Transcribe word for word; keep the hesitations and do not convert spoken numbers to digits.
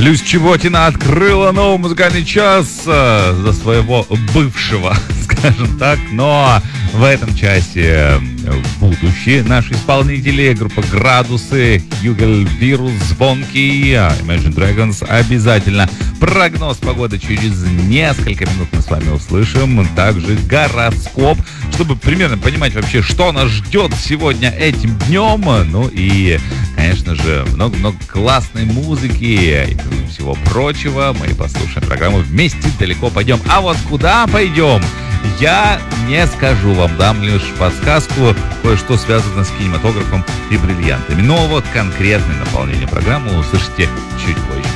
Люся Чеботина открыла новый музыкальный час э, за своего бывшего, скажем так. Но в этом часе будущие наши исполнители, группа «Градусы», «Югель Вирус», «Звонкий», Imagine Dragons обязательно. Прогноз погоды через несколько минут мы с вами услышим. Также гороскоп, чтобы примерно понимать вообще, что нас ждет сегодня этим днем. Ну и, конечно же, много-много классной музыки и всего прочего. Мы послушаем программу «Вместе далеко пойдем». А вот куда пойдем, я не скажу вам, дам лишь подсказку, кое-что связано с кинематографом и бриллиантами. Но вот конкретное наполнение программы услышите чуть позже.